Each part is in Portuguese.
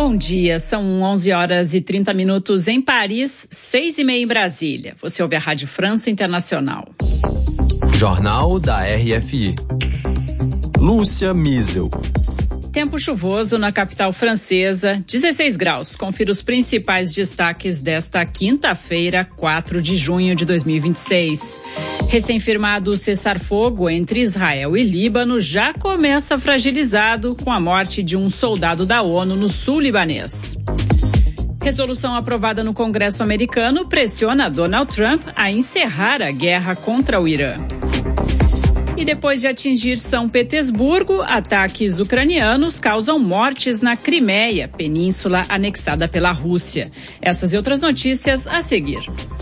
Bom dia, são 11h30 em Paris, 6h30 em Brasília. Você ouve a Rádio França Internacional. Jornal da RFI. Lúcia Miesel. Tempo chuvoso na capital francesa, 16 graus. Confira os principais destaques desta quinta-feira, 4 de junho de 2026. Recém-firmado cessar-fogo entre Israel e Líbano já começa fragilizado com a morte de um soldado da ONU no sul libanês. Resolução aprovada no Congresso americano pressiona Donald Trump a encerrar a guerra contra o Irã. E depois de atingir São Petersburgo, ataques ucranianos causam mortes na Crimeia, península anexada pela Rússia. Essas e outras notícias a seguir.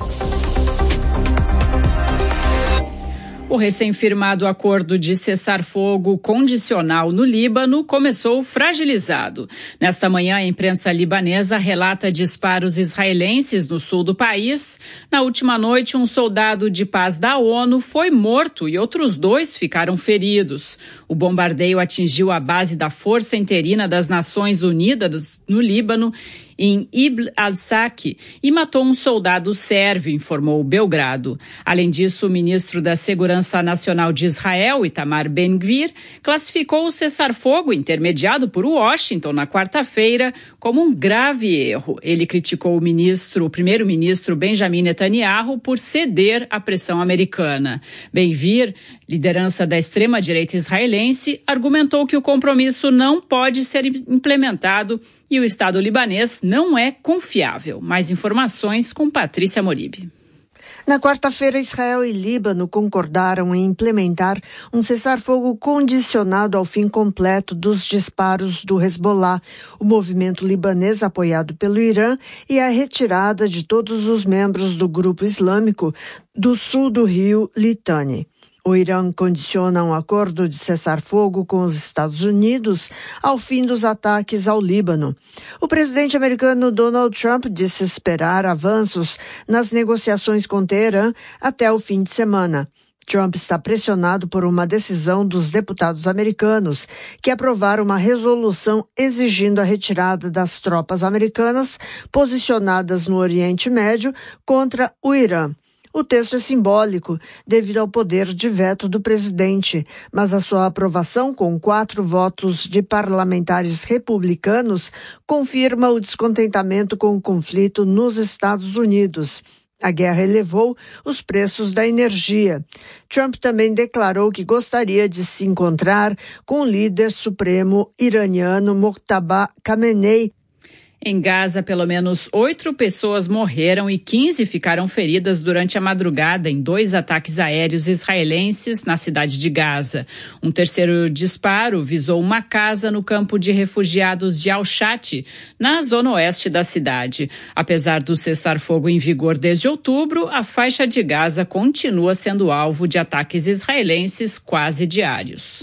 O recém-firmado acordo de cessar-fogo condicional no Líbano começou fragilizado. Nesta manhã, a imprensa libanesa relata disparos israelenses no sul do país. Na última noite, um soldado de paz da ONU foi morto e outros 2 ficaram feridos. O bombardeio atingiu a base da Força Interina das Nações Unidas no Líbano, em Ibn al-Saki, e matou um soldado sérvio, informou Belgrado. Além disso, o ministro da Segurança Nacional de Israel, Itamar Ben-Gvir, classificou o cessar-fogo intermediado por Washington na quarta-feira como um grave erro. Ele criticou o primeiro-ministro Benjamin Netanyahu por ceder à pressão americana. Ben-Gvir, liderança da extrema-direita israelense, argumentou que o compromisso não pode ser implementado e o Estado libanês não é confiável. Mais informações com Patrícia Moribe. Na quarta-feira, Israel e Líbano concordaram em implementar um cessar-fogo condicionado ao fim completo dos disparos do Hezbollah, o movimento libanês apoiado pelo Irã, e a retirada de todos os membros do grupo islâmico do sul do rio Litani. O Irã condiciona um acordo de cessar-fogo com os Estados Unidos ao fim dos ataques ao Líbano. O presidente americano Donald Trump disse esperar avanços nas negociações com Teherã até o fim de semana. Trump está pressionado por uma decisão dos deputados americanos que aprovaram uma resolução exigindo a retirada das tropas americanas posicionadas no Oriente Médio contra o Irã. O texto é simbólico devido ao poder de veto do presidente, mas a sua aprovação com 4 votos de parlamentares republicanos confirma o descontentamento com o conflito nos Estados Unidos. A guerra elevou os preços da energia. Trump também declarou que gostaria de se encontrar com o líder supremo iraniano Mojtaba Khamenei. Em Gaza, pelo menos 8 pessoas morreram e 15 ficaram feridas durante a madrugada em 2 ataques aéreos israelenses na cidade de Gaza. Um terceiro disparo visou uma casa no campo de refugiados de Al-Shati, na zona oeste da cidade. Apesar do cessar-fogo em vigor desde outubro, a faixa de Gaza continua sendo alvo de ataques israelenses quase diários.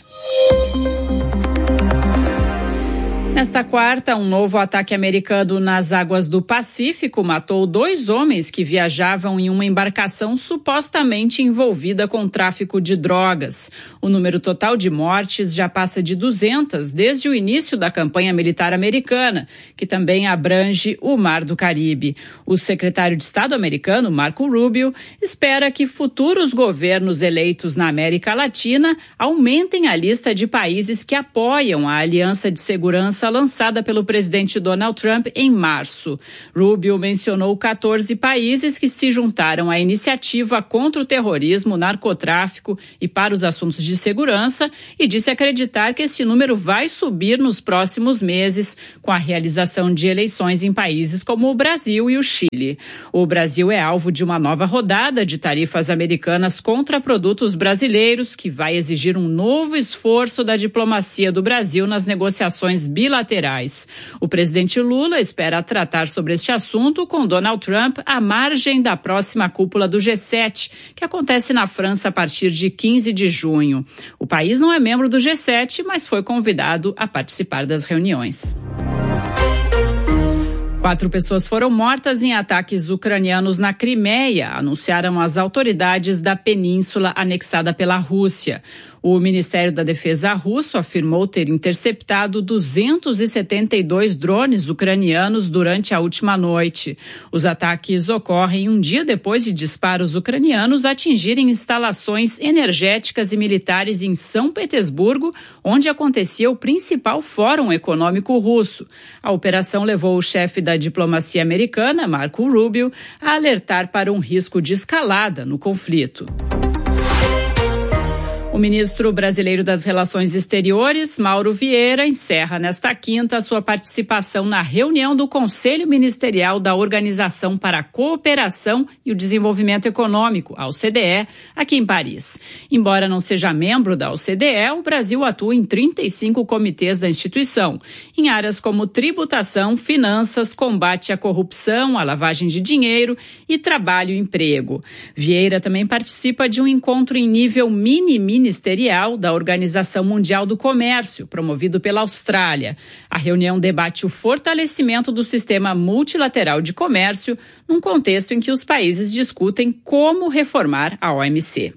Nesta quarta, um novo ataque americano nas águas do Pacífico matou 2 homens que viajavam em uma embarcação supostamente envolvida com tráfico de drogas. O número total de mortes já passa de 200 desde o início da campanha militar americana, que também abrange o Mar do Caribe. O secretário de Estado americano, Marco Rubio, espera que futuros governos eleitos na América Latina aumentem a lista de países que apoiam a Aliança de Segurança lançada pelo presidente Donald Trump em março. Rubio mencionou 14 países que se juntaram à iniciativa contra o terrorismo, narcotráfico e para os assuntos de segurança e disse acreditar que esse número vai subir nos próximos meses com a realização de eleições em países como o Brasil e o Chile. O Brasil é alvo de uma nova rodada de tarifas americanas contra produtos brasileiros que vai exigir um novo esforço da diplomacia do Brasil nas negociações bilaterais. O presidente Lula espera tratar sobre este assunto com Donald Trump à margem da próxima cúpula do G7, que acontece na França a partir de 15 de junho. O país não é membro do G7, mas foi convidado a participar das reuniões. 4 pessoas foram mortas em ataques ucranianos na Crimeia, anunciaram as autoridades da península anexada pela Rússia. O Ministério da Defesa russo afirmou ter interceptado 272 drones ucranianos durante a última noite. Os ataques ocorrem um dia depois de disparos ucranianos atingirem instalações energéticas e militares em São Petersburgo, onde acontecia o principal fórum econômico russo. A operação levou o chefe da diplomacia americana, Marco Rubio, a alertar para um risco de escalada no conflito. O ministro brasileiro das Relações Exteriores, Mauro Vieira, encerra nesta quinta sua participação na reunião do Conselho Ministerial da Organização para a Cooperação e o Desenvolvimento Econômico, a OCDE, aqui em Paris. Embora não seja membro da OCDE, o Brasil atua em 35 comitês da instituição, em áreas como tributação, finanças, combate à corrupção, à lavagem de dinheiro e trabalho e emprego. Vieira também participa de um encontro em nível ministerial da Organização Mundial do Comércio, promovido pela Austrália. A reunião debate o fortalecimento do sistema multilateral de comércio, num contexto em que os países discutem como reformar a OMC.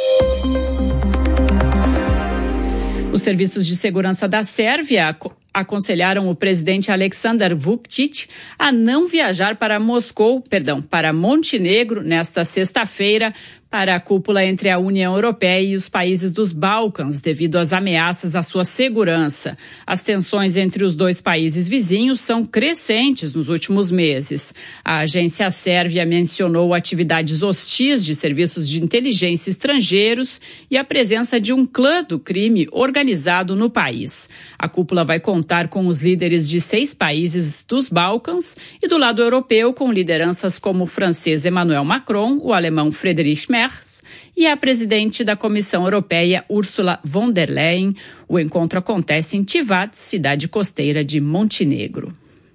Os serviços de segurança da Sérvia aconselharam o presidente Aleksandar Vučić a não viajar para Montenegro nesta sexta-feira para a cúpula entre a União Europeia e os países dos Balcãs, devido às ameaças à sua segurança. As tensões entre os dois países vizinhos são crescentes nos últimos meses. A agência sérvia mencionou atividades hostis de serviços de inteligência estrangeiros e a presença de um clã do crime organizado no país. A cúpula vai contar com os líderes de 6 países dos Balcãs e do lado europeu com lideranças como o francês Emmanuel Macron, o alemão Friedrich Merz e a presidente da Comissão Europeia, Ursula von der Leyen. O encontro acontece em Tivat, cidade costeira de Montenegro.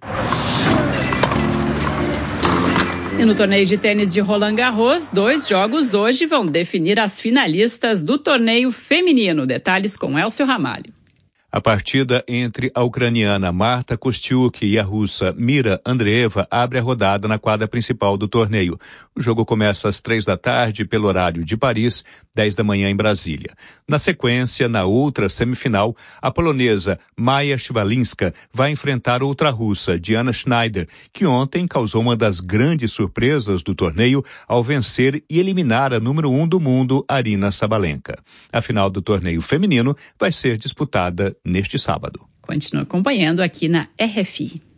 E no torneio de tênis de Roland Garros, 2 jogos hoje vão definir as finalistas do torneio feminino. Detalhes com Elcio Ramalho. A partida entre a ucraniana Marta Kostyuk e a russa Mira Andreeva abre a rodada na quadra principal do torneio. O jogo começa às 15h pelo horário de Paris, 10 da manhã em Brasília. Na sequência, na outra semifinal, a polonesa Maja Śliwska vai enfrentar outra russa, Diana Schneider, que ontem causou uma das grandes surpresas do torneio ao vencer e eliminar a número 1 do mundo, Aryna Sabalenka. A final do torneio feminino vai ser disputada neste sábado. Continua acompanhando aqui na RFI.